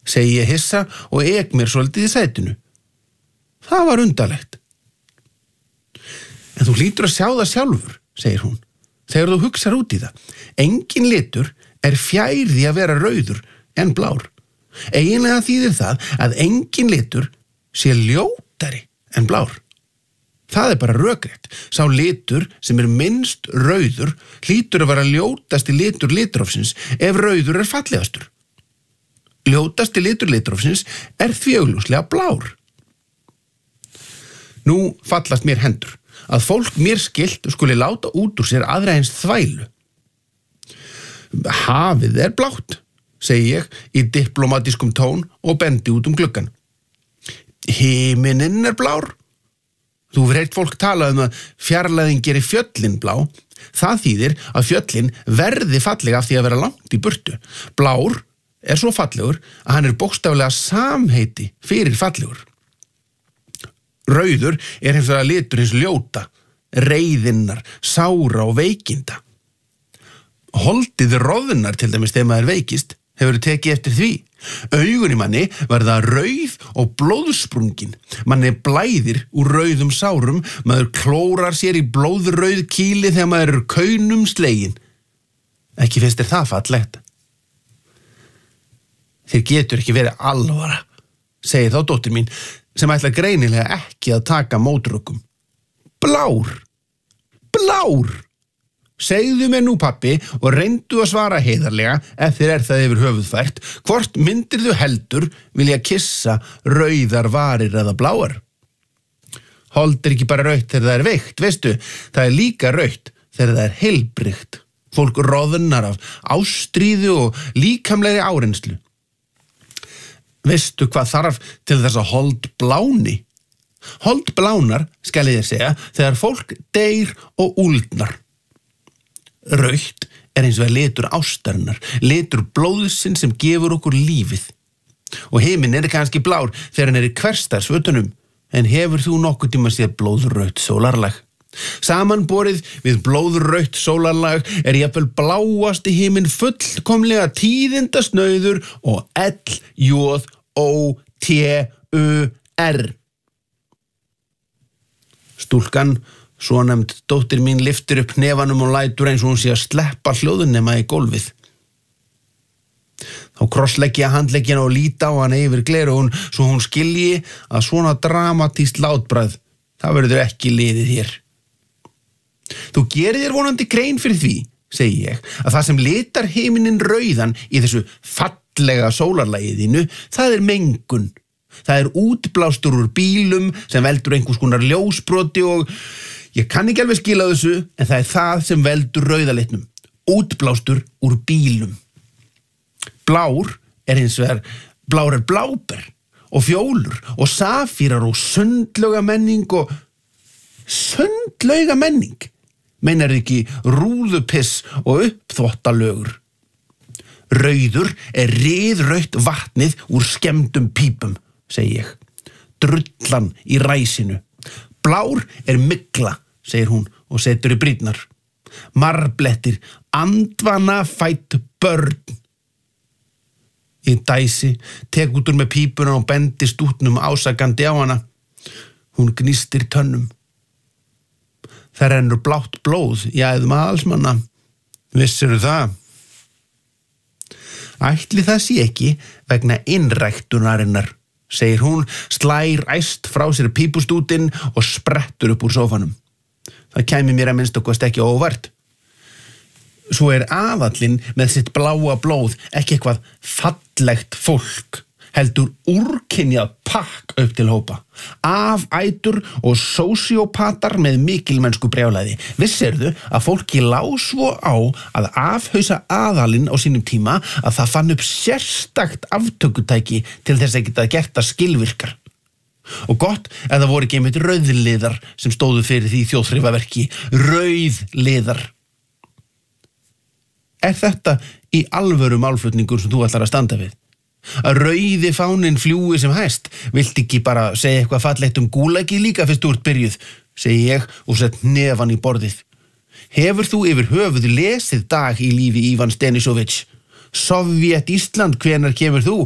segi ég hissa og ek mér svolítið í sætinu. Það var undarlegt. En þú hlýtur að sjá það sjálfur, segir hún, þegar þú hugsar út í það. Engin litur fjær því að vera rauður en blár. Eiginlega þýðir það að engin litur sé ljótari en blár. Það bara rökrétt. Sá litur sem minnst rauður hlýtur að vera ljótasti litur litarofsins ef rauður fallegastur. Ljótasti litur litarofsins því augljóslega blár. Nú fallast mér hendur að fólk mér skylt skuli láta út úr sér aðra eins þvælu. Hafið blátt, segi ég í diplomatískum tón og bendi út gluggann. Himinn blár. Þú hefur heyrt fólk tala að fjarlægðin geri fjöllin blá. Það þýðir að fjöllin verði fallega af því að vera langt í burtu. Blár svo fallegur að hann bókstaflega samheiti fyrir fallegur. Rauður hins vegar litur hins ljóta, reiðinnar, sára og veikinda. Holdið roðnar til dæmis þegar maður veikist, hefur tekið eftir því. Augun í manni verða rauð og blóðsprungin. Manni blæðir úr rauðum sárum, maður klórar sér í blóðrauð kýli þegar maður kaunum slegin. Ekki finnst þér það fallegt? Þér getur ekki verið alvara, segir þá dóttir mín, sem ætla greinilega ekki að taka mótrökum. Blár! Blár! Segðu mér nú, pabbi, og reyndu að svara heiðarlega ef þér það yfir höfuðfært, hvort myndirðu heldur vilja kissa rauðar varir eða bláar? Hold ekki bara rautt þegar það veikt, veistu, það líka rautt þegar það heilbrigt. Fólk roðnar af ástríðu og líkamlegri áreynslu. Veistu hvað þarf til þess að hold bláni? Hold blánar, skal ég segja, þegar fólk deyr og úldnar. Rautt eins og litur ástarinnar, litur blóðsins sem gefur okkur lífið. Og himinn kannski blár þegar hann í hversdagsfötunum, en hefur þú nokkuð tíma séð blóðrautt sólarlag? Samanborið við blóðrautt sólarlag jafnvel bláasti himinn fullkomlega tíðindasnauður og LJOTR. Stúlkan, svonefnd dóttir mín, lyftir upp hnefanum og lætur eins og hún sé að sleppa hljóðunema í gólfið. Þá krosslegg ég handleggina og líta á hana yfir gleraugun svo hún skilji að svona dramatískt látbragð, það verður ekki liðið hér. Þú gerir þér vonandi grein fyrir því, segi ég, að það sem litar himininn rauðan í þessu fallega sólarlagi þínu, það mengun. Það útblástur úr bílum sem veldur einhvers konar ljósbroti og ég kann ekki alveg skila þessu, en það það sem veldur rauðalitnum. Útblástur úr bílum. Blár hins vegar, blár bláber og fjólur og safírar og sundlaugamenning og sundlaugamenning. Meinar ekki rúðupiss og uppþvottalögur. Rauður ryðrautt vatnið úr skemmdum pípum, segi ég. Drullan í ræsinu. Blár mygla, segir hún og setur í brýnnar. Marblettir, andvana fætt börn. Ég dæsi, tek út úr með pípuna og bendi stútnum ásakandi á hana. Hún gnístir tönnum. Það rennur blátt blóð í æðum alsmanna. Vissirðu það? Ætli það sé ekki vegna innræktunarinnar, segir hún, slær æst frá sér pípustútinn og sprettur upp úr sófanum. Það kæmi mér að minnsta kosti ekki óvart. Svo aðallinn með sitt bláa blóð ekki eitthvað fallegt fólk, heldur úrkynjað pakk upp til hópa. Afætur og sósíópatar með mikilmennsku brjálæði. Vissirðu að fólki lá svo á að afhausa aðalinn á sínum tíma að það fann upp sérstakt aftökutæki til þess að geta gert það skilvirkar. Og gott ef það voru ekki einmitt rauðliðar sem stóðu fyrir því þjóðþrifaverki. Rauðliðar. Þetta í alvöru málflutningur sem þú ætlar að standa við? Að rauði fáninn fljúi sem hæst? Vilt ekki bara segja eitthvað fallegt gúlagi líka fyrst þú ert byrjuð, segi ég og sett hnefan í borðið. Hefur þú yfir höfuð lesið Dag í lífi Ívans Denisovits? Sovjet Ísland, hvenær kemur þú?